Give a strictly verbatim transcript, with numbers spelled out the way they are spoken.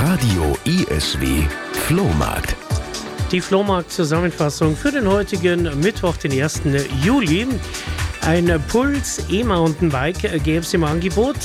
Radio I S W Flohmarkt. Die Flohmarkt-Zusammenfassung für den heutigen Mittwoch, den ersten Juli. Ein Puls E-Mountainbike gäbe es im Angebot.